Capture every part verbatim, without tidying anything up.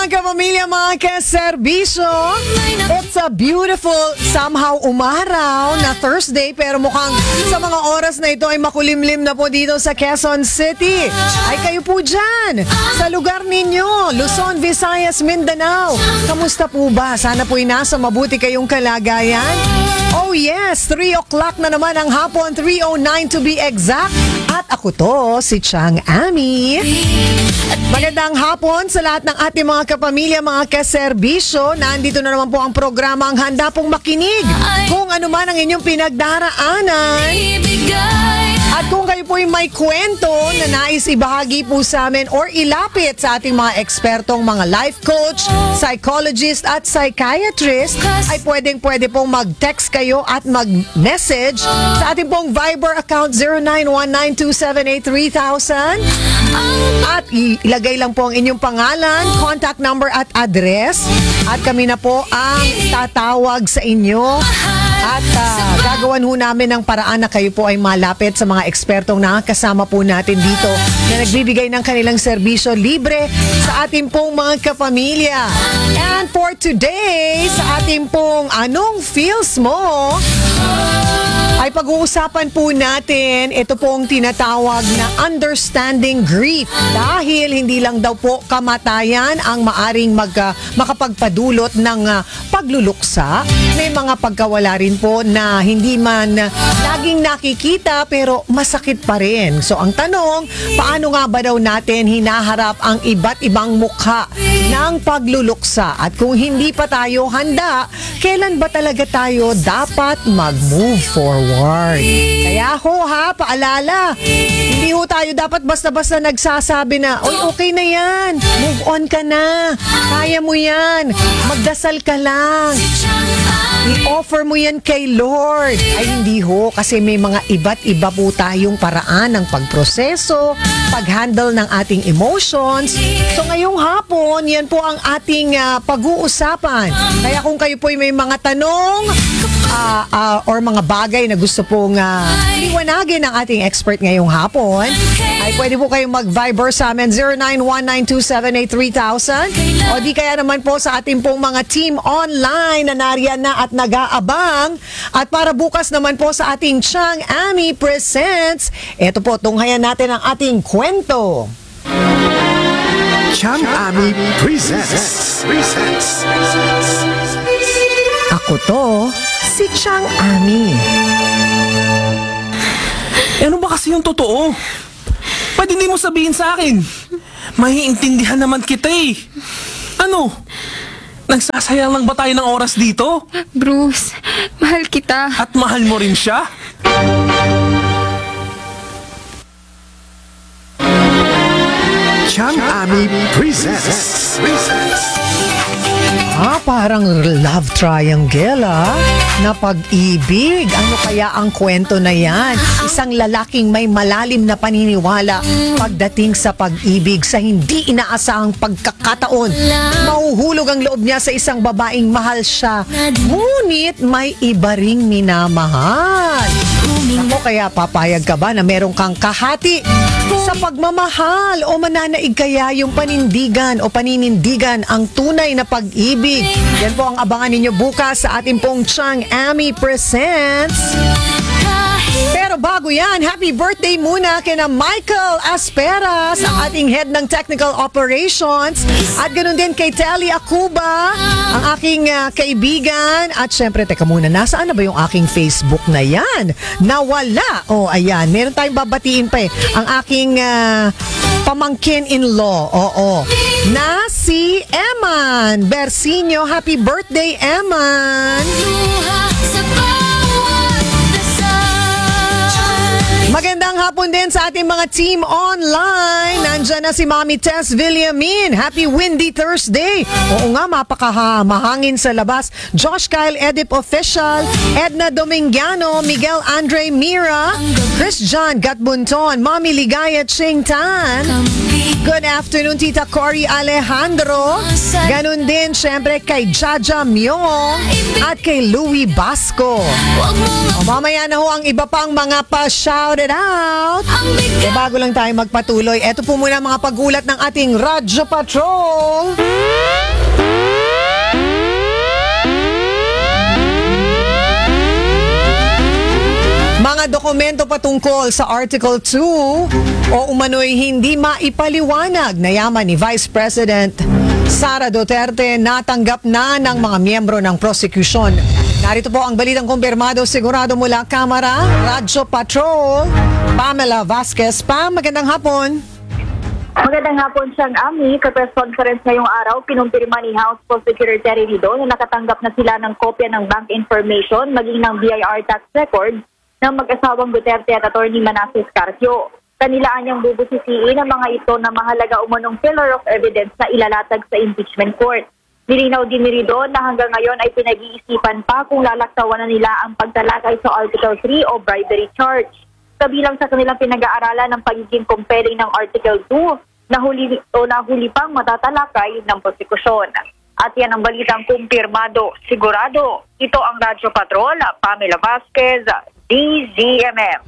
Mga kapamilya, mga kaserbisyo, it's a beautiful, somehow umaraw na Thursday, pero mukhang sa mga oras na ito ay makulimlim na po dito sa Quezon City. Ay kayo po dyan, sa lugar ninyo, Luzon, Visayas, Mindanao. Kamusta po ba? Sana po'y nasa mabuti kayong kalagayan. Oh yes, three o'clock na naman ang hapon, three oh nine to be exact. At ako to, si Chang Ami. Magandang hapon sa lahat ng ating mga kapamilya, mga kaserbisyo. Nandito na naman po ang programa ang handa pong makinig kung ano man ang inyong pinagdaraanan. At kung kayo po may kwento na nais ibahagi po sa amin or ilapit sa ating mga ekspertong mga life coach, psychologist at psychiatrist, ay pwedeng pwede pong mag-text kayo at mag-message sa ating pong Viber account zero nine one nine two seven eight three thousand. At ilagay lang po ang inyong pangalan, contact number at address. At kami na po ang tatawag sa inyo. At uh, gagawan ho namin ng paraan na kayo po ay malapit sa mga ekspertong nakakasama po natin dito na nagbibigay ng kanilang serbisyo libre sa ating pong mga kapamilya. And for today, sa ating pong Anong Feels Mo, ay pag-uusapan po natin ito pong tinatawag na understanding grief. Dahil hindi lang daw po kamatayan ang maaring mag, uh, makapagpadulot ng uh, pagluluksa. May mga pagkawala rin po na hindi man uh, laging nakikita pero masakit pa rin. So ang tanong, paano nga ba daw natin hinaharap ang iba't ibang mukha ng pagluluksa? At kung hindi pa tayo handa, kailan ba talaga tayo dapat mag-move forward? Kaya ho ha, paalala, hindi ho tayo dapat basta-basta nagsasabi na, oy, okay na yan, move on ka na, kaya mo yan, magdasal ka lang, i-offer mo yan kay Lord. Ay hindi ho, kasi may mga iba't iba po tayong paraan ng pagproseso, pag-handle ng ating emotions. So ngayong hapon, yan po ang ating uh, pag-uusapan. Kaya kung kayo po may mga tanong, Uh, uh, or mga bagay na gusto pong uh, liwanagin ng ating expert ngayong hapon, ay pwede po kayong mag-Viber sa amin zero nine one nine two seven eight three thousand o di kaya naman po sa ating pong mga team online na nariyan na at nag-aabang. At para bukas naman po sa ating Chang Ami Presents, eto po, tunghayan natin ang ating kwento. Chang Ami Presents. Presents. Ako to, si Chang Ami. Eh, ano ba kasi yung totoo? Pwede hindi mo sabihin sa akin. Maiintindihan naman kita eh. Ano? Nagsasayang lang ba tayo ng oras dito? Bruce, mahal kita. At mahal mo rin siya? Chang Ami Presents. Presents. Ah, parang love triangle ah, na pag-ibig. Ano kaya ang kwento na yan? Isang lalaking may malalim na paniniwala pagdating sa pag-ibig sa hindi inaasahang pagkakataon. Mahuhulog ang loob niya sa isang babaeng mahal siya, ngunit may iba ring minamahal. Ako, kaya papayag ka ba na meron kang kahati sa pagmamahal o mananaig kaya yung panindigan o paninindigan ang tunay na pag-ibig? Yan po ang abangan ninyo bukas sa ating pong Chang Ami Presents. Pero bago yan, happy birthday muna kina Michael Asperas, ang ating head ng technical operations. At ganoon din kay Telly Acuba, ang aking uh, kaibigan. At syempre, teka muna, nasaan na ba yung aking Facebook na yan? Nawala. O, oh, ayan. Meron tayong babatiin pa eh. Ang aking uh, pamangkin-in-law. Oo. Na si Eman Bersinio. Happy birthday, Eman! Magandang hapon din sa ating mga team online. Nandiyan na si Mami Tess Villamin. Happy windy Thursday. Oo nga, mapaka-mahangin sa labas. Josh Kyle Edip Official, Edna Domingiano, Miguel Andre Mira, Chris John Gatbunton, Mami Ligaya Ching Tan, Good afternoon, Tita Cory Alejandro. Ganun din, syempre, kay Jaja Myong at kay Louie Basco. O, mamaya na ho ang iba pang mga pa-shouted out. E bago lang tayo magpatuloy, eto po muna mga pagulat ng ating Radyo Patrol. Mga dokumento patungkol sa Article two o umano'y hindi maipaliwanag na yaman ni Vice President Sara Duterte natanggap na ng mga miyembro ng prosecution. Narito po ang balitang kumpirmado sigurado mula Kamara, Radyo Patrol, Pamela Vasquez. Pam, magandang hapon. Magandang hapon siyang Ami. Sa press conference ngayong araw, kinumpirma ni House Prosecutor Terry Rido na nakatanggap na sila ng kopya ng bank information maging ng B I R tax records ng mag-asawang Duterte at Attorney Manasseh Carpio. Kanilaan niyang bubusisiin ang mga ito na mahalaga umanong pillar of evidence na ilalatag sa impeachment court. Nilinaw din ni Rido na hanggang ngayon ay pinag-iisipan pa kung lalaktawan na nila ang pagtalakay sa Article three o bribery charge. Kabilang sa kanilang pinag-aaralan ng pagiging compelling ng Article two na huli, o nahuli pang matatalakay ng prosekusyon. At yan ang balitang kumpirmado, sigurado. Ito ang Radyo Patrol, Pamela Vasquez, D Z M M.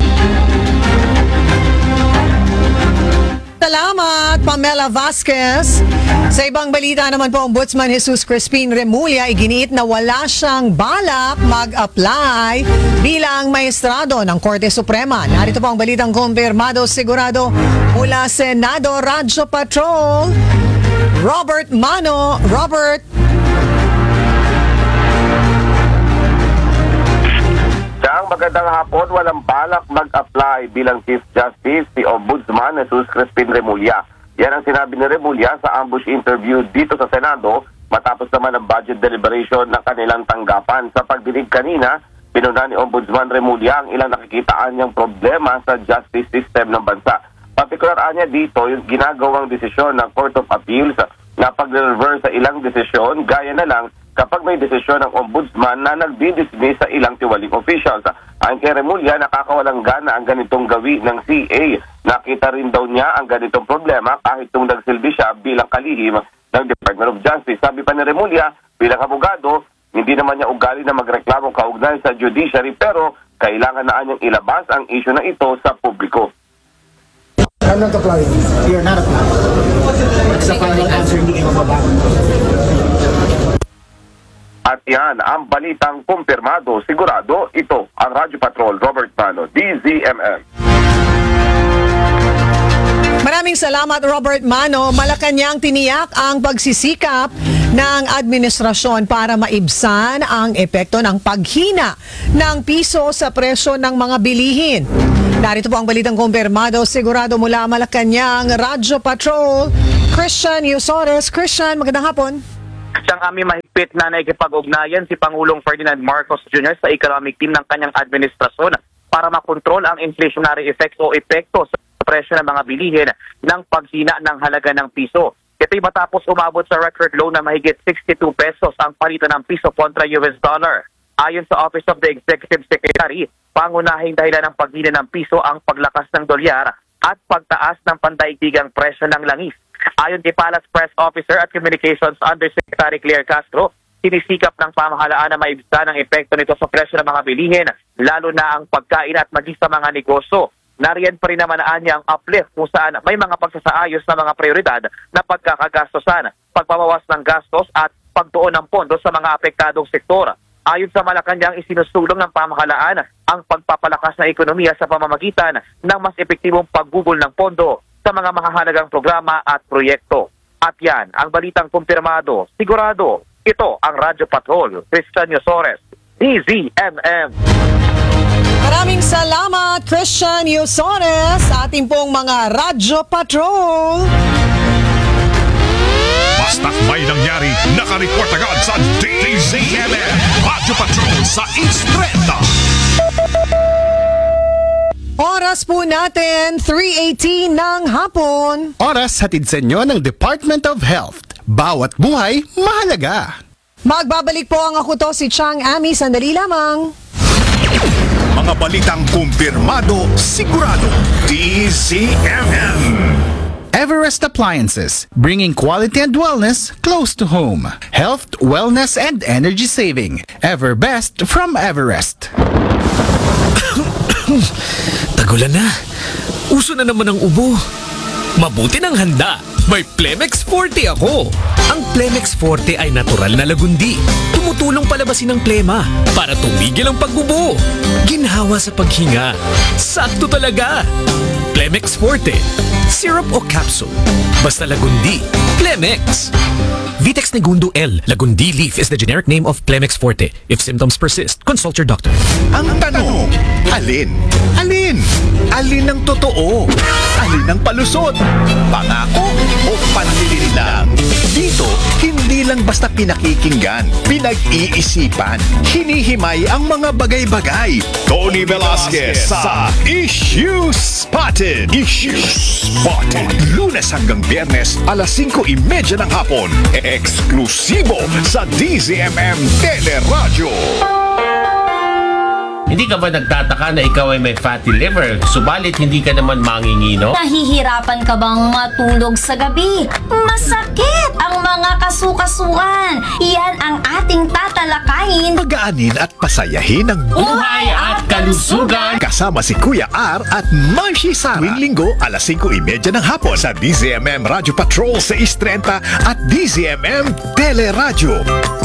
Salamat, Pamela Vasquez. Sa ibang balita naman po, Ombudsman Jesus Crispin Remulla iginiit na wala siyang balak mag-apply bilang maestrado ng Korte Suprema. Narito po ang balitang kumpirmado sigurado mula Senado, Radyo Patrol, Robert Mano. Robert. Siyang magandang hapon, walang balak mag-apply bilang Chief Justice si Ombudsman Jesus Crispin Remulla. Yan ang sinabi ni Remulla sa ambush interview dito sa Senado matapos naman ang budget deliberation ng kanilang tanggapan. Sa pagdinig kanina, pinuna ni Ombudsman Remulla ang ilang nakikitaan niyang problema sa justice system ng bansa. Partikular niya dito yung ginagawang desisyon ng Court of Appeals na pag-reverse sa ilang desisyon gaya na lang kapag may desisyon ng ombudsman na nagdi-dismiss sa ilang tiwaling officials. Ayon kay Remulla, nakakawalang gana ang ganitong gawi ng C A. Nakita rin daw niya ang ganitong problema kahit nung nagsilbi siya bilang kalihim ng Department of Justice. Sabi pa ni Remulla, bilang abogado, hindi naman niya ugali na magreklamo kaugnay sa judiciary pero kailangan na niyang ilabas ang issue na ito sa publiko. I'm not applying. You're not applying. Sa final answer, hindi kayo mababago. At yan, ang balitang kumpirmado, sigurado, ito ang Radyo Patrol, Robert Mano, D Z M M. Maraming salamat, Robert Mano. Malacanang tiniyak ang pagsisikap ng administrasyon para maibsan ang epekto ng paghina ng piso sa presyo ng mga bilihin. Narito po ang balitang kumpirmado, sigurado mula Malacanang, Radyo Patrol, Christian Yusores. Christian, magandang hapon. Siyang aming mahigpit na naikipag-ugnayan si Pangulong Ferdinand Marcos Junior sa economic team ng kanyang administrasyon para makontrol ang inflationary effects o epekto sa presyo ng mga bilihin ng paghina ng halaga ng piso. Ito'y matapos umabot sa record low na mahigit sixty-two pesos ang palitan ng piso kontra U S dollar. Ayon sa Office of the Executive Secretary, pangunahing dahilan ng paghina ng piso ang paglakas ng dolyar at pagtaas ng pandaigdigang presyo ng langis. Ayon kay Palace Press Officer at Communications Undersecretary Claire Castro, sinisikap ng pamahalaan na maibsan ang epekto nito sa presyo ng mga bilihin, lalo na ang pagkain at maging sa mga negosyo. Nariyan pa rin naman niya ang uplift kung saan may mga pagsasaayos na mga prioridad na pagkakagastosan, pagbabawas ng gastos at pagtuon ng pondo sa mga apektadong sektor. Ayon sa Malacanang, isinusulong ng pamahalaan ang pagpapalakas ng ekonomiya sa pamamagitan ng mas epektibong paggugol ng pondo sa mga mahahalagang programa at proyekto. At yan, ang balitang kumpirmado, sigurado, ito ang Radyo Patrol, Christian Yusores, D Z M M. Maraming salamat, Christian Yusores, sa ating pong mga Radyo Patrol. Basta't may nangyari, nakareport agad sa D Z M M. Radyo Patrol sa East Trenta. Oras po natin, three eighteen ng hapon. Oras hatid sa inyo ng Department of Health. Bawat buhay, mahalaga. Magbabalik po ang ako to, si Chang Ami. Sandali lamang. Mga balitang kumpirmado, sigurado, D Z M M. Everest Appliances, bringing quality and wellness close to home. Health, wellness, and energy saving. Everbest from Everest. Tagulan na. Uso na naman ang ubo. Mabuti ng handa. May Plemex Forte ako. Ang Plemex Forte ay natural na lagundi. Tumutulong palabasin ang plema para tumigil ang pagbubo. Ginhawa sa paghinga. Sakto talaga. Plemex Forte. Syrup o capsule. Basta lagundi. Plemex. Vitex Negundo L. Lagundi leaf is the generic name of Plemex Forte. If symptoms persist, consult your doctor. Ang tanong, alin? Alin? Alin ang totoo? Alin ang palusot? Pangako o panlilin lang? Dito, hindi lang basta pinakikinggan, pinag-iisipan, hinihimay ang mga bagay-bagay. Tony Velasquez sa Issue Spotted. Issue Spotted. Lunes hanggang Biyernes, alas singko trenta ng hapon. Eksklusibo sa D Z M M Teleradyo. Hindi ka ba nagtataka na ikaw ay may fatty liver, subalit hindi ka naman mangingino? Nahihirapan ka bang matulog sa gabi? Masakit ang mga kasukasuan. Yan ang ating tatalakayin. Pagaanin at pasayahin ang buhay at kalusugan. Kasama si Kuya R at Ma'am Sara. Tuwing linggo, alas singko trenta ng hapon sa D Z M M Radio Patrol sa Istrenta at D Z M M Teleradyo.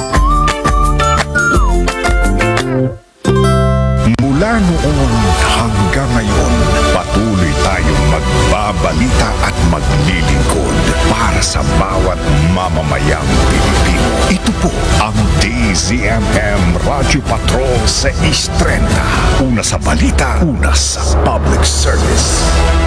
Mula noon hanggang ngayon, patuloy tayong magbabalita at maglilingkod para sa bawat mamamayang Pilipino. Ito po ang D Z M M Radio Patrol sa Istrenta. Una sa balita, una sa public service.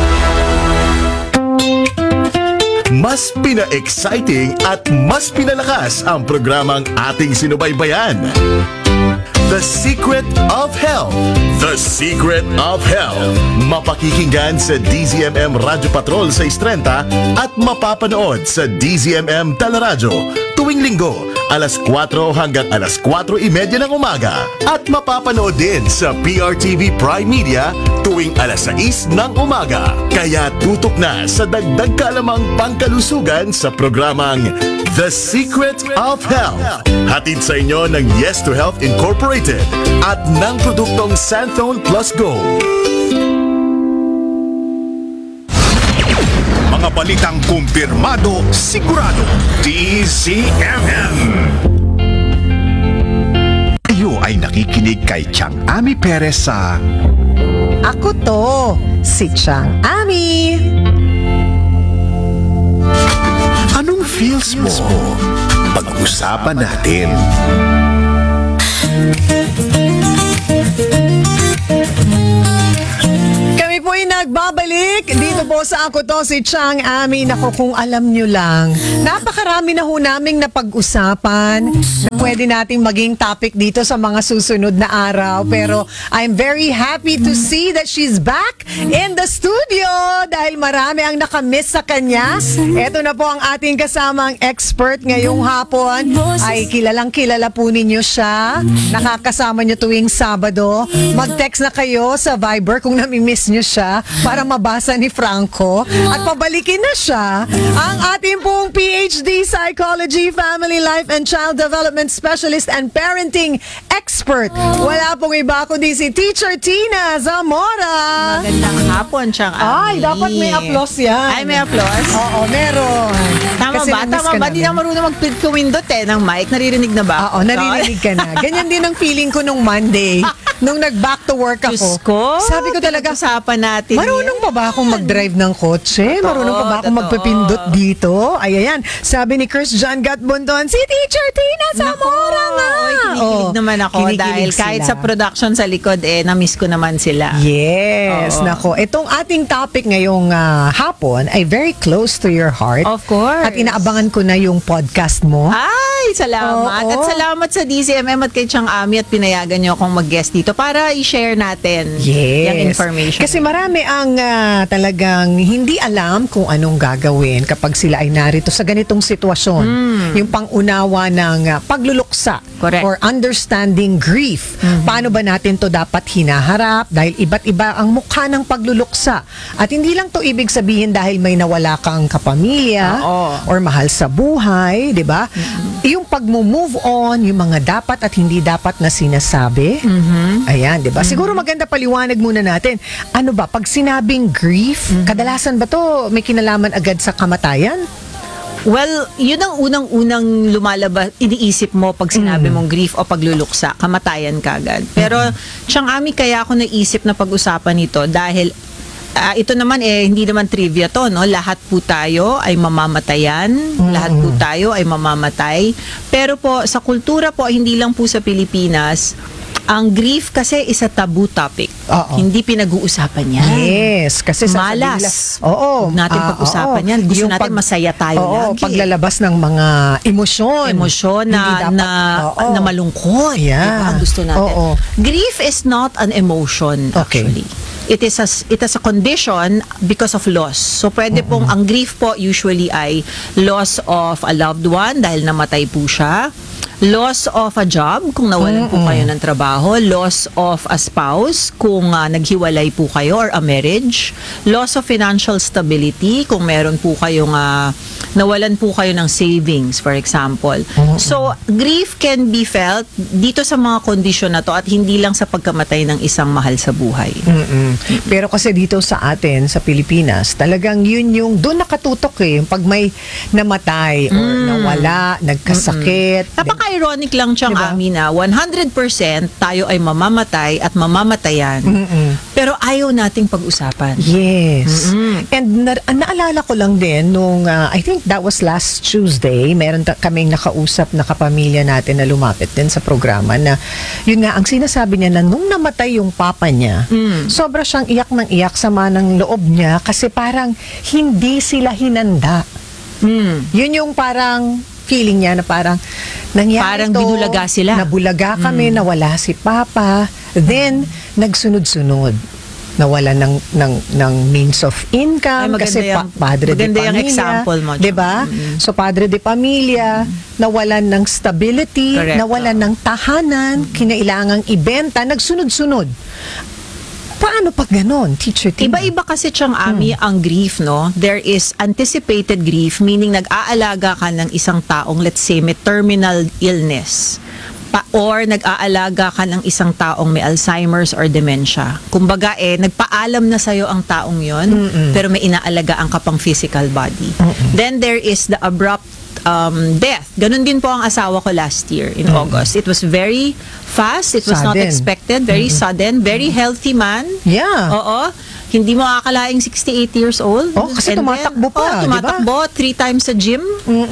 Mas pina-exciting at mas pinalakas ang programang ating sinubaybayan. The Secret of Health. The Secret of Health. Mapakikinggan sa D Z M M Radio Patrol sa Istrenta at mapapanood sa D Z M M Teleradyo tuwing linggo, alas kwatro hanggang alas kwatro trenta ng umaga. At mapapanood din sa P R T V Prime Media tuwing alas sais ng umaga. Kaya tutok na sa dagdag kalamang pangkalusugan sa programang The Secret of Health. Hatid sa inyo ng Yes to Health Incorporated at ng produktong Santhone Plus Gold. Mga balitang kumpirmado, sigurado, D Z M M. Kayo ay nakikinig kay Chang Ami Perez sa Ako to, si Chang Ami. Anong feels mo? Pag-usapan natin. Kami po ay nagbabalik dito po sa Ako to, si Chang Ami. Naku, kung alam nyo lang, napakarami na ho naming napag-usapan na pwede nating maging topic dito sa mga susunod na araw. Pero I'm very happy to see that she's back in the studio dahil marami ang nakamiss sa kanya. Ito na po ang ating kasamang expert ngayong hapon. Ay kilalang kilala po ninyo siya. Nakakasama nyo tuwing Sabado. Mag-text na kayo sa Viber kung nami-miss nyo siya para mabasa ni Franco at pabalikin na siya ang ating pong P H D Psychology, Family Life and Child Development Specialist and Parenting Expert. Wala pong iba kundi si Teacher Tina Zamora. Magandang hapon, Chang Ami. Ay, dapat may applause yan. Ay, may applause? Oo, meron. Tama Kasi ba? na-miss Tama ka ba? Di na marunong mag-kumindot eh ng mic. Naririnig na ba? Oo, naririnig ka na. Ganyan din ang feeling ko nung Monday. Nung nag-back to work ako. Diyos ko. Sabi ko talaga, usapan natin. Marunong pa ba akong mag-drive ng kotse? Totoo, Marunong pa ba akong totoo. magpapindot dito? Ay, ayan. Sabi ni Chris John Gatbondon, si Teacher Tina Zamora nga. Oy, kinikilig Oo, naman ako kinikilig dahil kahit sila. sa production sa likod eh, na-miss ko naman sila. Yes, Oo. nako. Itong ating topic ngayong ah, hapon ay very close to your heart. Of course. At inaabangan ko na yung podcast mo. Ay, salamat. Oo. At salamat sa D Z M M at kay Chang Ami at pinayagan niyo akong mag-guest dito para i-share natin Yes. yung information. Kasi marami ang ah, talagang hindi alam kung anong gagawin kapag sila ay narito sa ganitong sitwasyon. Hmm. Yung pangunawa ng uh, pagluluksa. Correct. Or understanding grief. Paano ba natin to dapat hinaharap? Dahil iba't iba ang mukha ng pagluluksa. At hindi lang to ibig sabihin dahil may nawala kang kapamilya Oo. or mahal sa buhay, di ba? Yung pag-move on, yung mga dapat at hindi dapat na sinasabi. Ayan, di ba? Siguro maganda paliwanag muna natin. Ano ba, pag sinabing grief, kadalasan ba to may kinalaman agad sa kamatayan? Well, yun ang unang-unang lumalabas, iniisip mo pag sinabi mong grief o pagluluksa, kamatayan kagad. Pero, siyang ami, kaya ako naisip na pag-usapan ito dahil ah, ito naman eh, hindi naman trivia to, no? Lahat po tayo ay mamamatayan, lahat po tayo ay mamamatay. Pero po, sa kultura po, hindi lang po sa Pilipinas, ang grief kasi is a taboo topic. Oo. Hindi pinag-uusapan yan. Yes, kasi sasabihin Malas. nila, oo, Huwag natin ah, pag-usapan oo. yan. Gusto Yung natin pag- masaya tayo oo, lagi. paglalabas ng mga emosyon. Emosyon Hindi na, dapat- na, oo. na malungkot. Yeah. Diba? Gusto natin. Oo. Grief is not an emotion, Okay. actually. It is a, it is a condition because of loss. So, pwede pong, ang grief po usually ay loss of a loved one dahil namatay po siya. Loss of a job kung nawalan po kayo ng trabaho. Loss of a spouse kung uh, naghiwalay po kayo or a marriage. Loss of financial stability kung meron po kayong uh, nawalan po kayo ng savings, for example. So, grief can be felt dito sa mga kondisyon na to at hindi lang sa pagkamatay ng isang mahal sa buhay. Mm-mm. Pero kasi dito sa atin, sa Pilipinas, talagang yun yung doon nakatutok eh. Yung pag may namatay or nawala, nagkasakit. Napaka-ironic lang siyang Diba? amin na one hundred percent tayo ay mamamatay at mamamatayan. Pero ayaw nating pag-usapan. Yes. And na- naalala ko lang din nung, uh, I think that was last Tuesday, meron ta- kaming nakausap na kapamilya natin na lumapit din sa programa na, yun nga, ang sinasabi niya na nung namatay yung papa niya, sobra siyang iyak ng iyak, sama ng loob niya kasi parang hindi sila hinanda. Yun yung parang feeling niya na parang nangyari Parang to, binulaga sila. Nabulaga kami, nawala si papa. Then, nagsunod-sunod. Nawala ng, ng, ng means of income Ay, maganda kasi pa, yung- padre de maganda yung pamilya. example mo, Chong. Diba? So, padre de pamilya, nawalan ng stability, Correct. nawalan ng tahanan, kinailangang ibenta, nagsunod-sunod. Paano pag ganon, Teacher Tina? Iba-iba kasi siyang ami ang grief, no? There is anticipated grief, meaning nag-aalaga ka ng isang taong, let's say, may terminal illness. Pa, or nag-aalaga ka ng isang taong may Alzheimer's or dementia. Kumbaga eh, nagpaalam na sa'yo ang taong yon, pero may inaalagaan ka pang physical body. Then there is the abrupt um, death. Ganun din po ang asawa ko last year in August. It was very fast. It was not Sudden. expected. Very sudden. Very healthy man. Yeah. Oo. Hindi mo akalaing sixty-eight years old. Oh, kasi And tumatakbo then, pa, oh, di ba? tumatakbo. Three times sa gym.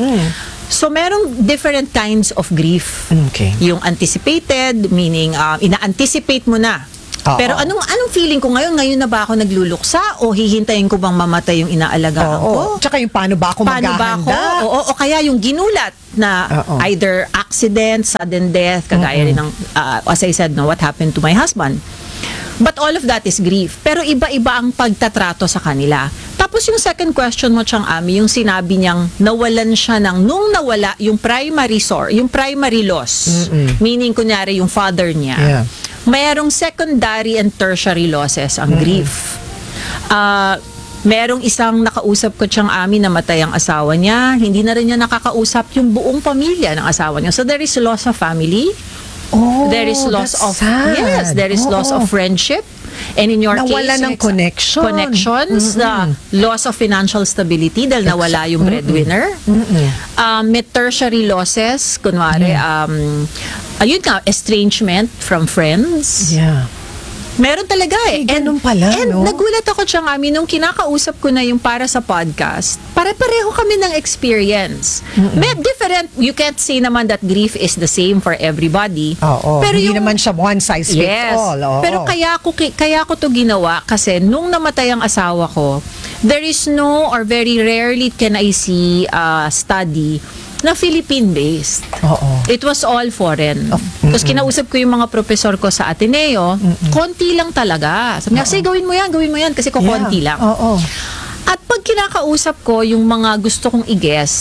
So, merong different kinds of grief. Okay. Yung anticipated, meaning um, ina-anticipate mo na. Oo. Pero anong anong feeling ko ngayon? Ngayon na ba ako nagluluksa o hihintayin ko bang mamatay yung inaalagaan ko? Oo. Tsaka yung paano ba ako Paano ba ako? maghahanda? Oo, o kaya yung ginulat na Oo. either accident, sudden death, kagaya rin ng, uh, as I said, no, what happened to my husband. But all of that is grief. Pero iba-iba ang pagtatrato sa kanila. Tapos yung second question mo, Chang Ami, yung sinabi niyang nawalan siya ng, nung nawala yung primary source, yung primary loss, meaning kunyari yung father niya, Yeah. mayroong secondary and tertiary losses ang grief. Ah, merong isang nakausap ko Chang Ami, namatay ang asawa niya, hindi na rin niya nakakausap yung buong pamilya ng asawa niya. So there is loss of family. Oh, There is loss that's of sad. yes, there is Oo. loss of friendship. And in your Nawala case, ng it's connection. connections, the loss of financial stability dahil nawala yung breadwinner. Um, may tertiary losses, kunwari, um, ayun nga, estrangement from friends. Yeah. Meron talaga eh. Eh, ganun pala, and no? nagulat ako Chang Ami nung kinakausap ko na yung para sa podcast. Pare-pareho kami ng experience. May different, you can't say naman that grief is the same for everybody. Oo. Pero Hindi yung- naman siya one size fits Yes. all. Oo. Pero kaya ko ki- kaya ko to ginawa kasi nung namatay ang asawa ko, there is no or very rarely can I see a study na Philippine-based. Oo. It was all foreign. Tapos kinausap ko yung mga professor ko sa Ateneo, konti lang talaga. Sabi niya, "Sige, gawin mo yan, gawin mo yan kasi ko konti lang." Oo. At pag kinakausap ko yung mga gusto kong i-guest,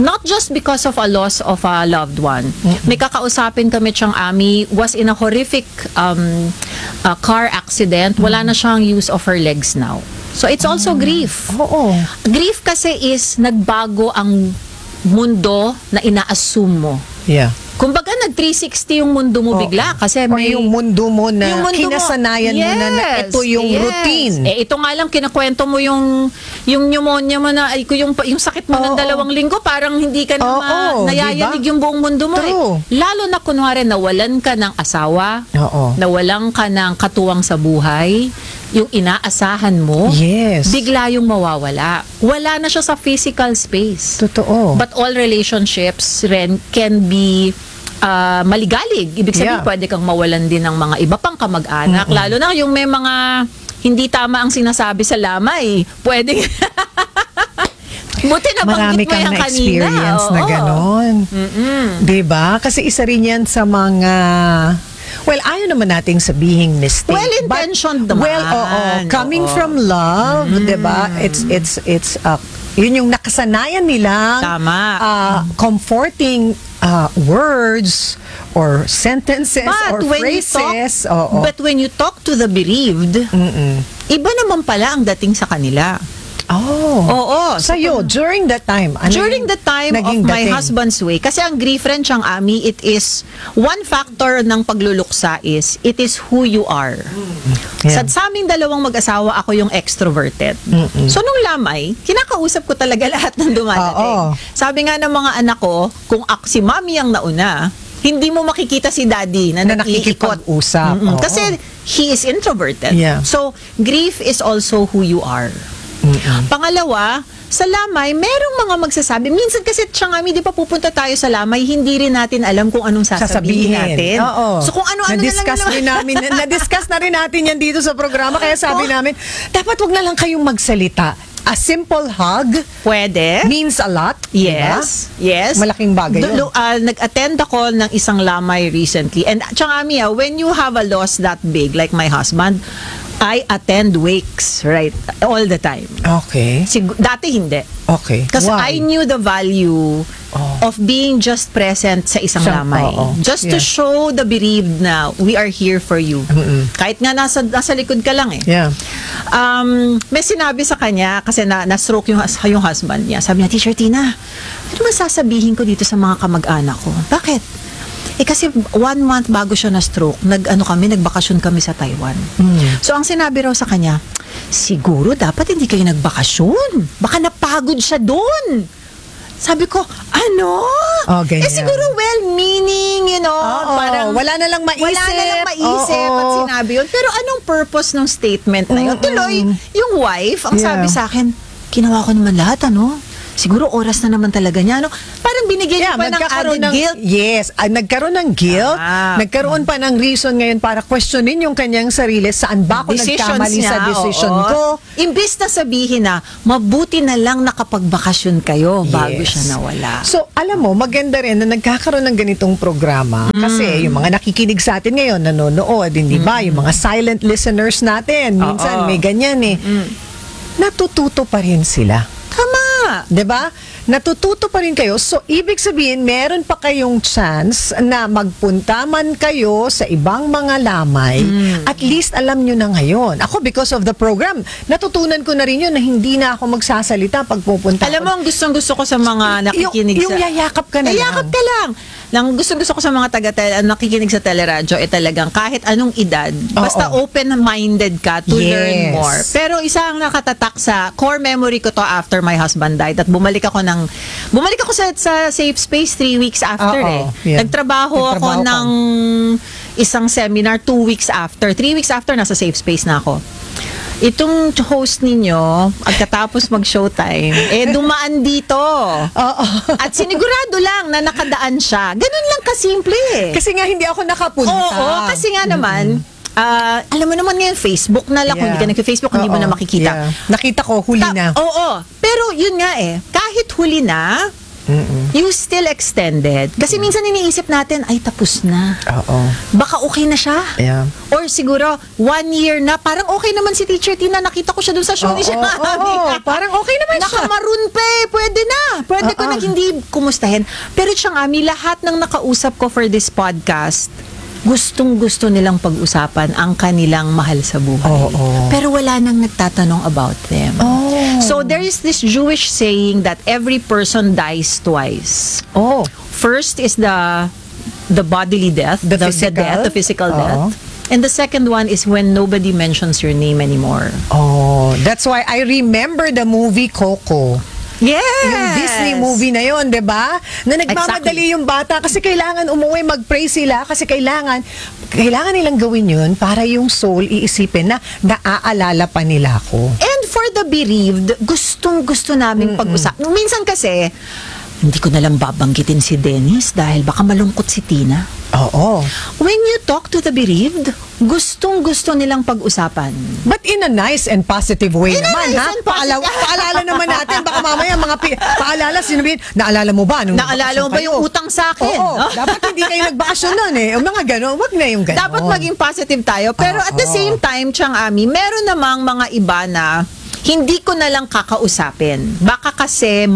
Not just because of a loss of a loved one. May kakausapin kami siyang Ami, was in a horrific um, uh, car accident. Wala na siyang use of her legs now. So it's also grief. Oo. Grief kasi is nagbago ang mundo na ina-assume mo. Yeah. Kumbaga, nag three sixty yung mundo mo bigla kasi Or may... yung mundo mo na Yung mundo mo. kinasanayan mo na, na Yes, ito yung yes. routine. Eh, ito nga lang, kinakwento mo yung yung pneumonia mo na, ay, yung, yung sakit mo ng Oo. dalawang linggo, parang hindi ka na Oo, ma- nayayanig diba? yung buong mundo mo. Eh. True. Lalo na kunwari, nawalan ka ng asawa, Oo. nawalan ka ng katuwang sa buhay, yung inaasahan mo, Yes. bigla yung mawawala. Wala na siya sa physical space. Totoo. But all relationships rin can be uh, maligalig. Ibig sabihin, Yeah. pwede kang mawalan din ng mga iba pang kamag-anak. Mm-mm. Lalo na yung may mga hindi tama ang sinasabi sa lamay. Pwede... Buti na Marami banggit mo kang yan kanina. na-experience na Oo. ganon. Mm-mm. Diba? Kasi isa rin yan sa mga... Well, ayaw naman nating sabihin mistake. Well-intentioned but- naman. Well, oo. Coming Oo. from love, diba? It's, it's, it's, uh, yun yung nakasanayan nilang Tama. uh, comforting uh, words or sentences But or when you phrases. talk, Oo. but when you talk to the bereaved, Mm-mm. iba naman pala ang dating sa kanila. Oh. Oo. Sa'yo, during that time. Ano During yung the time of naging my dating? husband's way, kasi ang grief rin siyang Ami, it is, one factor ng pagluluksa is, it is who you are. Yeah. Sa, sa aming dalawang mag-asawa, ako yung extroverted. Mm-mm. So, nung lamay, kinakausap ko talaga lahat ng dumadating. Oo. Sabi nga ng mga anak ko, kung ak si mami ang nauna, hindi mo makikita si daddy na, Na nakiikot. nakikipag-usap. Mm-mm. Oo. Kasi he is introverted. Yeah. So, grief is also who you are. Pangalawa, sa lamay, merong mga magsasabi. Minsan kasi Tiangami, di ba pupunta tayo sa lamay, hindi rin natin alam kung anong sasabihin, natin. Oo. So kung ano-ano na lang na-discuss naman. rin namin, na-discuss na rin natin yan dito sa programa. Kaya sabi namin, dapat wag na lang kayong magsalita. A simple hug Pwede. means a lot. Yes. Diba? Yes. Malaking bagay yun. Do- uh, nag-attend ako ng isang lamay recently. And Tiangami, ah, when you have a loss that big, like my husband, I attend wakes, right? All the time. Okay. Sig- dati hindi. Okay. Kasi Why? I knew the value of being just present sa isang Sa- lamay. oo. Just to Yeah. show the bereaved na we are here for you. Kahit nga nasa, nasa likod ka lang eh. Yeah. Um, may sinabi sa kanya, kasi na, na-stroke yung, hus- yung husband niya. Sabi niya, Teacher Tina, ano ba sasabihin ko dito sa mga kamag-anak ko? Bakit? Eh kasi one month bago siya na-stroke, nag-ano kami, nagbakasyon kami sa Taiwan. So ang sinabi raw sa kanya, siguro dapat hindi kayo nagbakasyon. Baka napagod siya doon. Sabi ko, ano? Oh, ganyan. Eh siguro well-meaning, you know, Oo, parang wala na lang maisip. Wala na lang maisip Oo. at sinabi yun. Pero anong purpose ng statement na yun? Mm-mm. Tuloy, yung wife, ang Yeah. sabi sa akin, ginawa ko naman lahat, ano? Siguro oras na naman talaga niya, ano? Parang binigyan niya pa ng nagkakaroon added ng guilt. Yes, ah, nagkaroon ng guilt. Ah. Nagkaroon pa ng reason ngayon para questionin yung kanyang sarili. Saan ba ako Decisions nagkamali niya, sa decision oo. ko? Imbis na sabihin na, mabuti na lang nakapagbakasyon kayo bago Yes. siya nawala. So, alam mo, maganda rin na nagkakaroon ng ganitong programa. Mm. Kasi yung mga nakikinig sa atin ngayon, nanonood, hindi ba? Yung mga silent listeners natin, minsan Oo. may ganyan eh. Natututo pa rin sila. Tama. 'Di ba? Natututo pa rin kayo. So, ibig sabihin, meron pa kayong chance na magpunta man kayo sa ibang mga lamay. At least alam nyo na ngayon. Ako, because of the program, natutunan ko na rin yun na hindi na ako magsasalita pag pupunta Alam mo, ako. ang gustong-gusto ko sa mga nakikinig yung, yung sa... yayakap ka na Yayakap lang. ka lang. Lang gustong-gusto ko sa mga taga nakikinig sa teleradyo eh talagang kahit anong edad, basta open-minded ka to Yes. learn more. Pero isa ang nakatatak sa core memory ko to after my husband died at bumalik ako ng bumalik ako sa, sa safe space three weeks after Oo, eh. yeah. Nagtrabaho ako Nagtrabaho ka. ng isang seminar two weeks after. Three weeks after, nasa safe space na ako. Itong host ninyo, pagkatapos mag-showtime, eh dumaan dito. Oo. At sinigurado lang na nakadaan siya. Ganun lang kasimple eh. Kasi nga hindi ako nakapunta. Oo, kasi nga naman, ah, alam mo naman ngayon, Facebook na lang. Kung Yeah. hindi ka nag-Facebook, hindi mo Oo, na makikita. yeah. Nakita ko, huli Ta- na. Oo. Pero yun nga eh, kahit huli na, you still extended. Kasi minsan iniisip natin, ay tapos na. Oo. Baka okay na siya. Yeah. Or siguro, one year na, parang okay naman si Teacher Tina. Nakita ko siya dun sa show Oo, ni siya. oo, parang okay naman siya. Nakamaroon pa eh. Pwede na. Pwede ko Oo. na hindi kumustahin. Pero siyang Ami, lahat ng nakausap ko for this podcast, gustong-gusto nilang pag-usapan ang kanilang mahal sa buhay. Oo. Pero wala nang nagtatanong about them. Oh. So there is this Jewish saying that every person dies twice. Oh. First is the the bodily death, The physical? death, the physical Oo. death. And the second one is when nobody mentions your name anymore. Oh, that's why I remember the movie Coco. Yes! Yung Disney movie na yon, 'di ba? Na nagmamadali yung bata kasi kailangan umuwi, mag-pray sila kasi kailangan kailangan nilang gawin yun para yung soul iisipin na naaalala pa nila ako. And for the bereaved, gustong-gusto naming pag-usap. Minsan kasi, hindi ko nalang babanggitin si Dennis dahil baka malungkot si Tina. Oo. When you talk to the bereaved, gustong-gusto nilang pag-usapan. But in a nice and positive way In a naman, nice ha? and Paala- positive- paalala naman natin, baka mamaya mga pi- paalala, sinabihin, naalala mo ba? Nung Naalala mo ba yung utang sa akin? Oo, dapat hindi kayo nagbakasyon nun eh. O mga gano'n, wag na yung gano'n. Dapat maging positive tayo. Pero at the Oo. same time, Chang Ami, meron namang mga iba na hindi ko na lang kakausapin. Baka kasi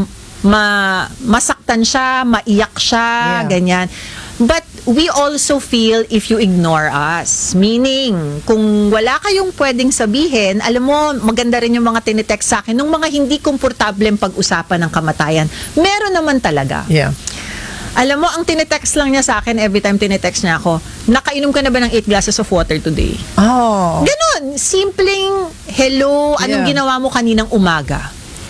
ma masaktan siya, maiyak siya, Yeah. ganyan. But we also feel if you ignore us. Meaning, kung wala kayong pwedeng sabihin, alam mo, maganda rin yung mga tinitext sa akin, nung mga hindi komportableng pag-usapan ng kamatayan, meron naman talaga. Yeah. Alam mo, ang tinitext lang niya sa akin, every time tinitext niya ako, nakainom ka na ba ng eight glasses of water today? Oh. Ganon. Simpleng, hello, anong Yeah. ginawa mo kaninang umaga?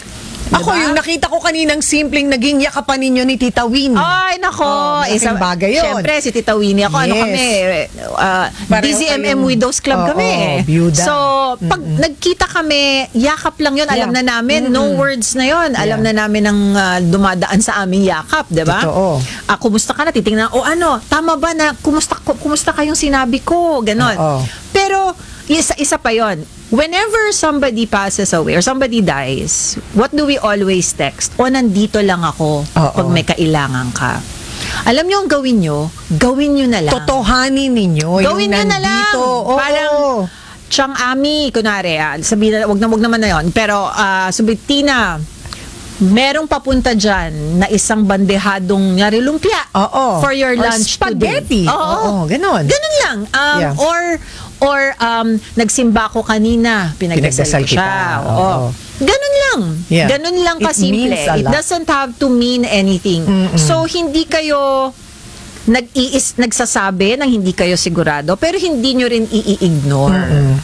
Ako, yung nakita ko kaninang simpleng naging yakapan ninyo ni Tita Winnie. Ay, nako. Oh, malaking bagay yun. Siyempre, si Tita Winnie ako, ano Yes. kami, uh, Pareho D Z M M kayong- Widows Club Oo, kami. byuda. So, pag nagkita kami, yakap lang yun, alam Yeah. na namin, no words na yun. Alam Yeah. na namin ang uh, dumadaan sa aming yakap, di ba? Totoo. Ah, kumusta ka na? Titingnan, o ano, tama ba na, kumusta, kumusta kayong sinabi ko? Ganon. Oo. Pero, isa, isa pa yon. Whenever somebody passes away or somebody dies, what do we always text? O, nandito lang ako Oo. pag may kailangan ka. Alam nyo ang gawin nyo? Gawin nyo na lang. Totohanin ninyo. Gawin yung nyo na lang. nandito. Oo. Parang, Chang Ami, kunwari, ah, sabihin na, wag na wag naman na yon. Pero, uh, sabihin, Tina, merong papunta dyan na isang bandehadong nyari lumpia Oo. for your Or lunch spaghetti. today. Oo, ganon. Ganon lang. Um, Yeah. Or, or um, nagsimba ko kanina, Pinagdasal pinagdasal ko siya. kita. Oo. Oo. Ganon lang. Yeah. Ganon lang It kasimple. means a It lot. doesn't have to mean anything. Mm-mm. So, hindi kayo nag-iis, nagsasabi ng hindi kayo sigurado, pero hindi nyo rin i-ignore.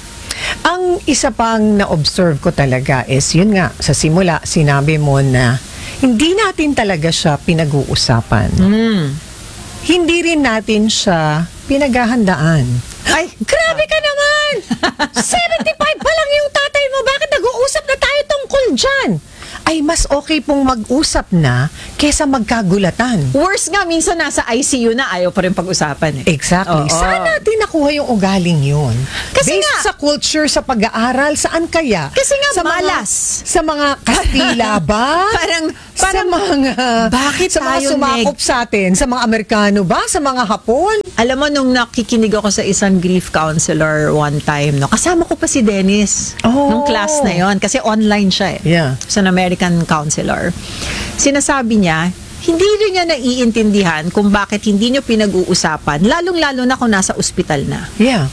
Ang isa pang na-observe ko talaga is, yun nga, sa simula, sinabi mo na hindi natin talaga siya pinag-uusapan. Mm. Hindi rin natin siya pinaghahandaan. Ay, Grabe ka naman! seventy-five pa lang yung tatay mo. Bakit nag-uusap na tayo tungkol dyan? Ay, mas okay pong mag-usap na kesa magkagulatan. worse nga, minsan nasa I C U na ayaw pa rin pag-usapan eh. Exactly. Oo. Saan natin nakuha yung ugaling yun? Kasi Based nga- sa culture, sa pag-aaral, saan kaya? Kasi nga sa malas. Mga, sa mga Kastila ba? Parang, sa parang, mga, bakit sa mga tayo sumakop sa atin? Sa mga Amerikano ba? Sa mga Hapon? Alam mo, nung nakikinig ako sa isang grief counselor one time, no, kasama ko pa si Dennis Oh. nung class na yon kasi online siya eh. Yeah. Sa an American counselor. Sinasabi niya, hindi rin niya naiintindihan kung bakit hindi niyo pinag-uusapan, lalong-lalo na kung nasa ospital na. Yeah.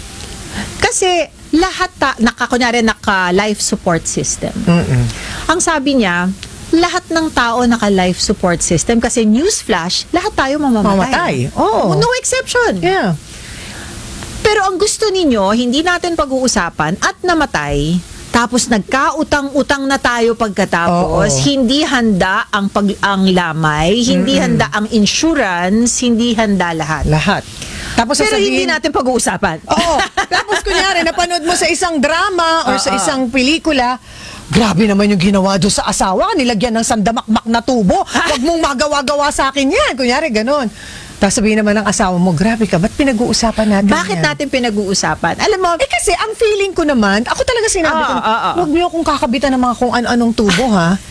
Kasi lahat, ta, naka, kunyari, naka-life support system. Mm-mm. Ang sabi niya, lahat ng tao naka-life support system kasi newsflash, lahat tayo mamamatay. Mamatay. Oo. No exception. Yeah. Pero ang gusto ninyo, hindi natin pag-uusapan at namatay, tapos nagkautang-utang na tayo pagkatapos, Oo. hindi handa ang pag ang lamay, hindi handa ang insurance, hindi handa lahat. Lahat. Tapos Pero sasabihin, hindi natin pag-uusapan. Oo. Tapos kunyari, napanood mo sa isang drama or sa Oo. isang pelikula, grabe naman yung ginawa doon sa asawa, nilagyan ng sandamakmak na tubo. Huwag mong magawa-gawa sa akin yan. Kunyari, ganun. Tapos sabihin naman ng asawa mo, grabe ka, ba't pinag-uusapan natin Bakit yan? natin pinag-uusapan? Alam mo, Eh kasi, ang feeling ko naman, ako talaga sinabi ko, Oo, oo, oo. huwag niyo akong kakabitan ng mga kung ano-anong tubo, ha?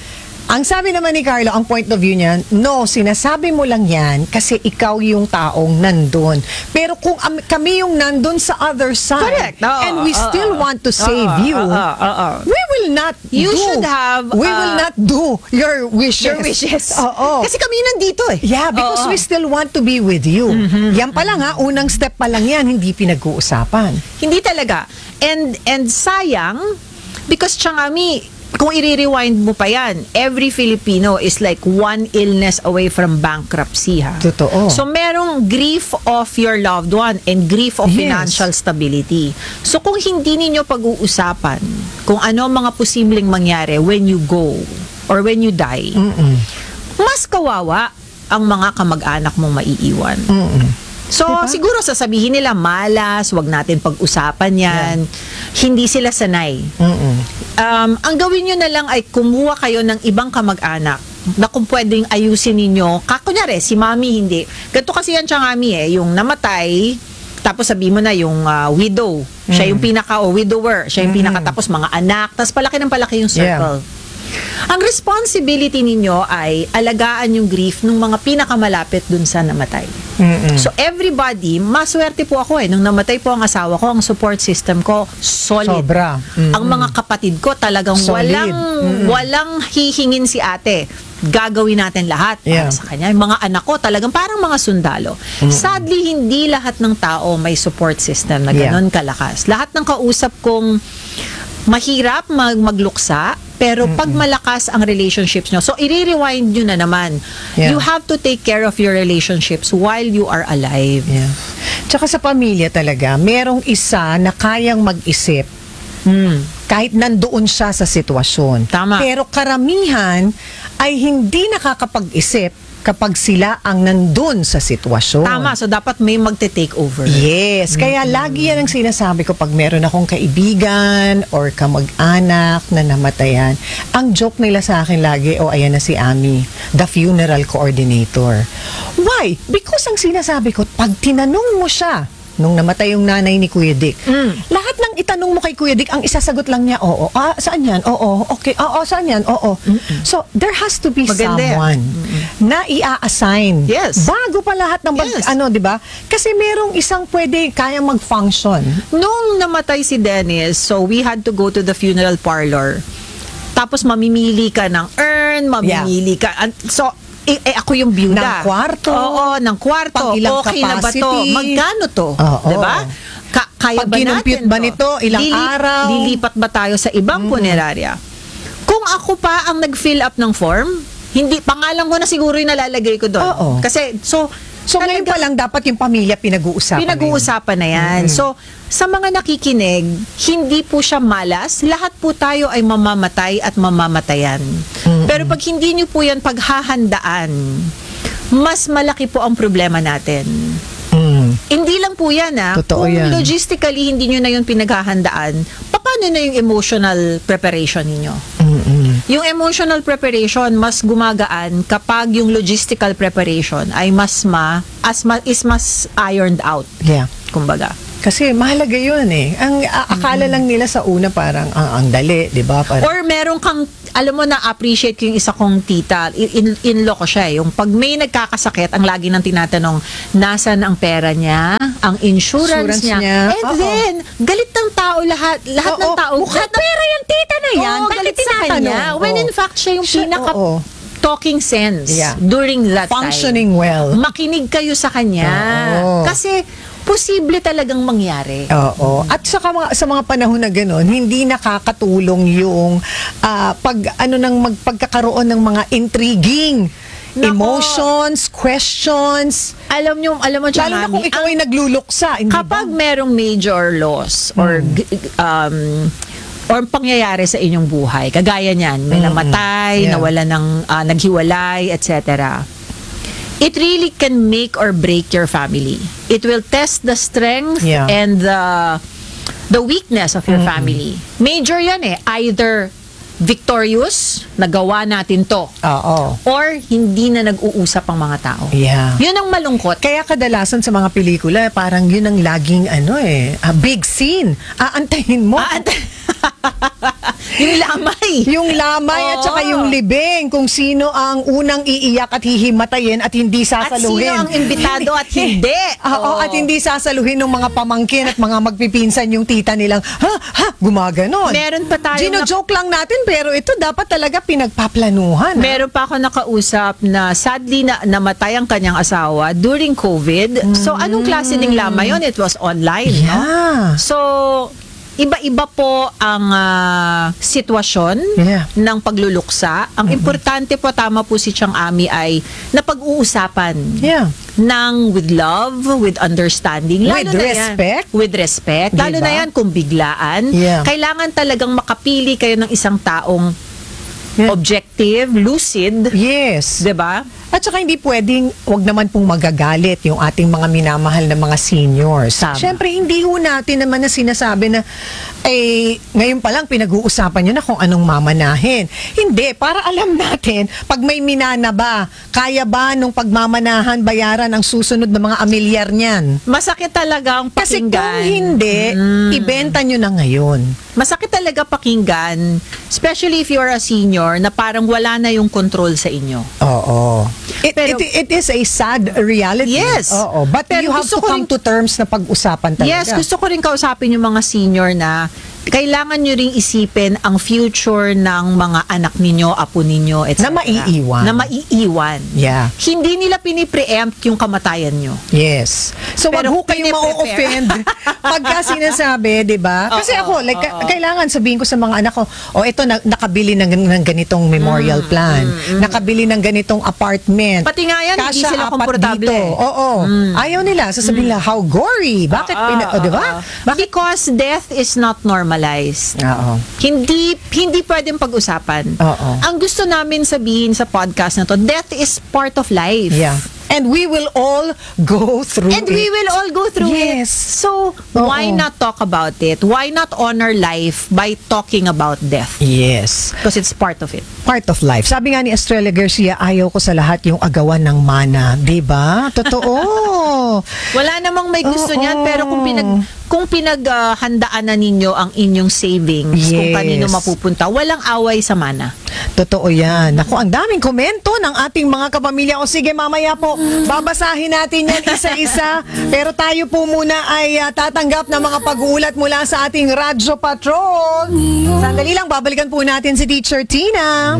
Ang sabi naman ni Carlo, ang point of view niya, no, sinasabi mo lang yan kasi ikaw yung taong nandun. Pero kung am- kami yung nandun sa other side, Correct. Oo, and we oo, still oo. want to save Oo, you, oo, oo, oo. we will not You do. should have, We uh, will not do your wishes. Your wishes. Oo. Kasi kami nandito eh. Yeah, because Oo. we still want to be with you. Yan pa lang ha, unang step pa lang yan, hindi pinag-uusapan. Hindi talaga. And and sayang, because Changami, kung i-rewind mo pa yan, every Filipino is like one illness away from bankruptcy, ha? Totoo. So, merong grief of your loved one and grief of Yes. financial stability. So, kung hindi ninyo pag-uusapan kung ano ang mga posibleng mangyari when you go or when you die, Mm-mm. mas kawawa ang mga kamag-anak mong maiiwan. Mm-mm. So, Diba? siguro sasabihin nila, malas, wag natin pag-usapan yan. Hindi sila sanay. Mm-mm. Um, ang gawin nyo na lang ay kumuha kayo ng ibang kamag-anak na kung pwedeng ayusin ninyo. Kakunyari, si mami hindi. Ganito kasi yan siya mami eh, yung namatay, tapos sabi mo na yung uh, widow. Siya yung pinaka, o widower. Siya yung pinaka, tapos mga anak, tapos palaki ng palaki yung circle. Yeah. Ang responsibility ninyo ay alagaan yung grief ng mga pinakamalapit dun sa namatay. Mm-mm. So everybody, maswerte po ako eh. Nung namatay po ang asawa ko, ang support system ko, solid. Sobra. Mm-mm. Ang mga kapatid ko talagang Solid. walang Mm-mm. walang hihingin si ate. Gagawin natin lahat para Yeah. sa kanya. Yung mga anak ko talagang parang mga sundalo. Sadly, hindi lahat ng tao may support system na Yeah. ganun kalakas. Lahat ng kausap kong mahirap mag magluksa, pero pag malakas ang relationships nyo, so i-rewind nyo na naman. Yeah. You have to take care of your relationships while you are alive. Yeah. Tsaka sa pamilya talaga, merong isa na kayang mag-isip kahit nandoon siya sa sitwasyon. Tama. Pero karamihan ay hindi nakakapag-isip kapag sila ang nandun sa sitwasyon. Tama, so dapat may magte-take over. Yes, kaya lagi yan ang sinasabi ko pag meron akong kaibigan or kamag-anak na namatayan. Ang joke nila sa akin lagi, oh ayan na si Ami, the funeral coordinator. Why? Because ang sinasabi ko, pag tinanong mo siya, nung namatay yung nanay ni Kuya Dick, lahat ng itanong mo kay Kuya Dick, ang isasagot lang niya, oo, ah, saan yan? Oo, okay, oo, saan yan? Oo. So, there has to be Maganda yan. someone na i-assign. Yes. Bago pa lahat ng bag, Yes. ano, di ba? Kasi merong isang pwede kaya mag-function. Nung namatay si Dennis, so we had to go to the funeral parlor. Tapos mamimili ka ng urn, mamimili ka. an- So, eh, eh, ako yung byuda. Ng kwarto. Oo, ng kwarto. Pang ilang Okay na ba to? capacity. Magkano to? Oo. Diba? Ka- kaya Pag ba kinumpute natin ba to? nito? Ilang araw? Lilipat ba tayo sa ibang punerarya? Kung ako pa ang nag-fill up ng form, hindi, pangalan ko na siguro yung nalalagay ko doon. Oo. Kasi, so, So, ngayon pa lang dapat yung pamilya pinag-uusapan. Pinag-uusapan na yan. So, sa mga nakikinig, hindi po siya malas. Lahat po tayo ay mamamatay at mamamatayan. Pero pag hindi nyo po yan paghahandaan, mas malaki po ang problema natin. Mm. Hindi lang po yan, ha? Totoo Kung yan. logistically hindi nyo na yun pinaghahandaan, paano na yung emotional preparation ninyo? Mm-mm. Yung emotional preparation mas gumagaan kapag yung logistical preparation ay mas ma as ma, is mas ironed out, Yeah. kumbaga. Kasi mahalaga yun eh. Ang a- akala lang nila sa una parang ang, ang dali, di ba? Parang, Or meron kang, alam mo na appreciate ko yung isa kong tita, in, in, in-law ko siya eh. Yung pag may nagkakasakit, ang lagi nang tinatanong, nasan ang pera niya, ang insurance, Insurance niya. niya. And Oo. then, galit ng tao lahat, lahat ng Oo. tao. Mukhang pera yung tita na yan. Oo, Bakit galit sa tinatanong? kanya. When Oo. in fact, siya yung Siya- pinaka oo. talking sense Yeah. during that Functioning time. well. Makinig kayo sa kanya. Oo. Kasi, posible talagang mangyari. Oo. At sa mga, sa mga panahon na gano'n, hindi nakakatulong yung ah, pag ano nang magpagkakaroon ng mga intriguing Nako. emotions, questions. Alam nyo, alam mo, Lalo na Changami, kung ikaw ang- ay nagluluksa, hindi kapag ba? merong major loss or g- um or pangyayari sa inyong buhay, kagaya niyan, may namatay, Yeah. nawala ng ah, naghiwalay, et cetera. It really can make or break your family. It will test the strength Yeah. and the the weakness of your family. Major 'yan eh, either victorious, nagawa natin to, Oo. or hindi na nag-uusap ang mga tao. Yeah. Yun ang malungkot. Kaya kadalasan sa mga pelikula, parang yun ang laging ano eh, a big scene. Aantayin mo. Aantay- Yung lamay. Yung lamay at Oo. saka yung libing, kung sino ang unang iiyak at hihimatayin at hindi At sasaluhin. sino ang imbitado at hindi. Oo, Oo. at hindi sasaluhin ng mga pamangkin at mga magpipinsan yung tita nilang, ha, ha, gumaganon. Meron pa tayo Gino-joke lang natin, pero ito dapat talaga pinagpaplanuhan. ha? Meron pa ako nakausap na sadly na namatay ang kanyang asawa during COVID. So, anong klase ng lamay yun? It was online. No? Yeah. So, iba-iba po ang ah, sitwasyon Yeah. ng pagluluksa. Ang importante po, tama po si Chang Ami, ay napag-uusapan Yeah. ng with love, with understanding. With na yan- respect. with respect. Lalo Diba? na yan kung biglaan. Yeah. Kailangan talagang makapili kayo ng isang taong objective, lucid. Yes. 'Di ba? At saka hindi pwedeng, wag naman pong magagalit yung ating mga minamahal na mga seniors. Tama. Siyempre, hindi ho natin naman na sinasabi na, eh, ngayon pa lang pinag-uusapan nyo na kung anong mamanahin. Hindi, para alam natin, pag may minana ba, kaya ba nung pagmamanahan bayaran ang susunod na mga amilyar niyan? Masakit talagang Kasi pakinggan. kung hindi, ibenta nyo na ngayon. Masakit talaga pakinggan, especially if you're a senior, na parang wala na yung control sa inyo. Oo. It, Pero- it, it is a sad reality. Yes. Oo. But Pero you have gusto to ko come rin- to terms na pag-usapan talaga. Yes, gusto ko rin kausapin yung mga senior na kailangan nyo ring isipin ang future ng mga anak ninyo, apo ninyo, et cetera. Na maiiwan. Na maiiwan. Yeah. Hindi nila pinipreempt yung kamatayan nyo. Yes. So wag Pero ho kayong piniprepare. ma-offend pagka sinasabi, 'di ba? Kasi Oo, ako, like oo. ka- kailangan sabihin ko sa mga anak ko, oh ito na, nakabili ng, ng ganitong memorial Mm, plan, nakabili ng ganitong apartment. Pati nga yan, hindi Kasya sila apat komportable. dito. Oo. Ayaw nila. Sasabihin nila, how gory. Bakit? Ah, pina- oh, 'di ba? ah, ah. Because death is not normalized. Oo. Hindi hindi pwedeng pag-usapan. Oo. Ang gusto namin sabihin sa podcast na to, death is part of life. Yeah. And we will all go through And it. we will all go through Yes. it. So, why Oo. not talk about it? Why not honor life by talking about death? Yes. Because it's part of it. Part of life. Sabi nga ni Estrella Garcia, ayaw ko sa lahat yung agawan ng mana. Diba? Totoo. Wala namang may gusto Oo. niyan, pero kung pinag kung pinaghandaan na ninyo ang inyong savings, kung Yes. kanino mapupunta, walang away sa mana. Totoo yan. Naku, ang daming komento ng ating mga kapamilya. O sige, mamaya po, babasahin natin yan isa-isa. Pero tayo po muna ay ah, tatanggap ng mga pag-uulat mula sa ating Radyo Patrol. Sandali lang, babalikan po natin si Teacher Tina.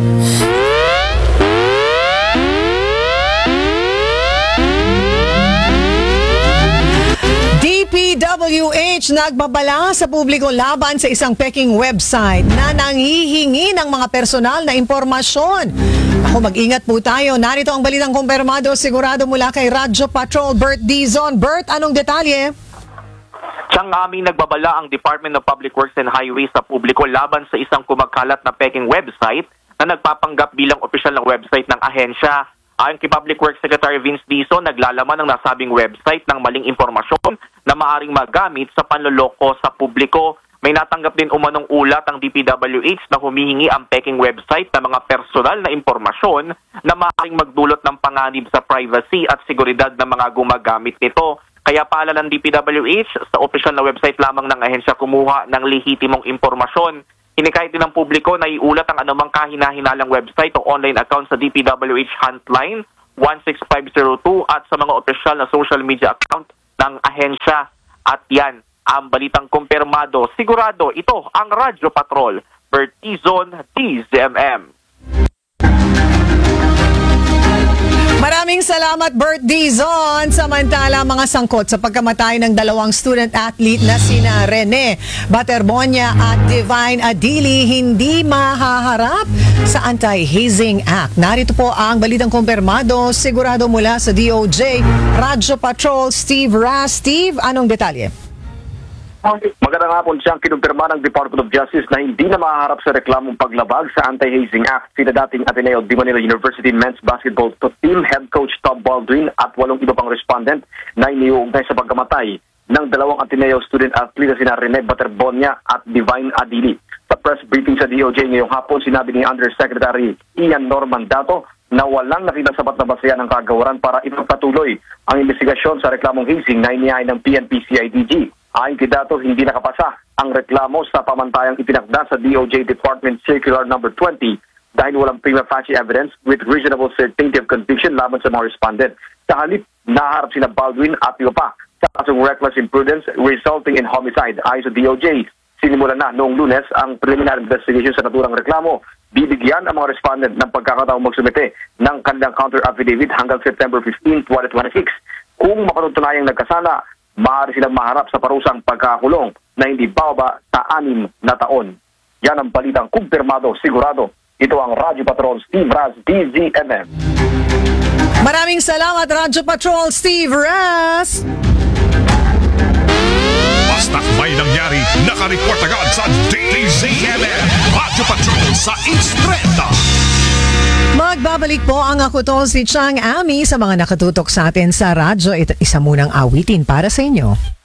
D P W H nagbabala sa publiko laban sa isang peking website na nanghihingi ng mga personal na impormasyon. Ako, mag-ingat po tayo. Narito ang balitang kumpirmado, sigurado mula kay Radyo Patrol, Bert Dizon. Bert, anong detalye? Siyang aming nagbabala ang Department of Public Works and Highways sa publiko laban sa isang kumakalat na peking website na nagpapanggap bilang opisyal na website ng ahensya. Ayon kay Public Works Secretary Vince Dizon, naglalaman ng nasabing website ng maling impormasyon na maaring magamit sa panloloko sa publiko. May natanggap din umanong ulat ang D P W H na humihingi ang peking website ng mga personal na impormasyon na maaring magdulot ng panganib sa privacy at seguridad ng mga gumagamit nito. Kaya paalala ng D P W H, sa opisyal na website lamang ng ahensya kumuha ng lehitimong impormasyon. Hinikayat din ng publiko na iulat ang anumang kahina-hinalang website o online account sa D P W H Hotline one six five zero two at sa mga opisyal na social media account ng ahensya. At yan, ang balitang kumpirmado. Sigurado, ito ang Radyo Patrol. Bert Dizon, D Z M M. Maraming salamat, Bert Dizon. Samantala, mga sangkot sa pagkamatay ng dalawang student-athlete na sina Rene Baterbonia at Divine Adili hindi mahaharap sa Anti-Hazing Act. Narito po ang balitang kumpirmado, sigurado mula sa D O J. Radyo Patrol, Steve Ras. Steve, anong detalye? Magandang hapon, siyang kinumpirma ng Department of Justice na hindi na mahaharap sa reklamong paglabag sa Anti-Hazing Act sina dating Ateneo de Manila University men's basketball team head coach Tom Baldwin at walong iba pang respondent na iniuugnay sa pagkamatay ng dalawang Ateneo student-athlete na sina Rene Baterbonia at Divine Adili. Sa press briefing sa D O J ngayong hapon, sinabi ni Undersecretary Ian Norman Dato na walang nakita sapat na basehan ng kagawaran para ipagpatuloy ang investigasyon sa reklamong hazing na inihain ng P N P C I D G. Ayon kay Dato, hindi nakapasa ang reklamo sa pamantayang itinakda sa D O J Department Circular number twenty dahil walang prima facie evidence with reasonable certainty of conviction laban sa mga respondent. Sa halip, naharap sina Baldwin at iba pa sa kasong reckless imprudence resulting in homicide. Ayon sa D O J, sinimulan na noong Lunes ang preliminary investigation sa naturang reklamo. Bibigyan ang mga respondent ng pagkakataong magsumite ng kanilang counter affidavit hanggang September fifteenth, twenty twenty-six. Kung mapatutunayang nagkasala, maaari silang maharap sa parusang pagkakulong na hindi bababa sa anim na taon. Yan ang balitang kumpirmado, sigurado. Ito ang Radyo Patrol Steve Raz, D Z M M. Maraming salamat, Radyo Patrol Steve Raz! Basta't may nangyari, nakareport agad sa D Z M M. Radyo Patrol sa Instreta. Magbabalik po ang ako to si Chang Ami sa mga nakatutok sa atin sa radyo. Ito isa munang awitin para sa inyo.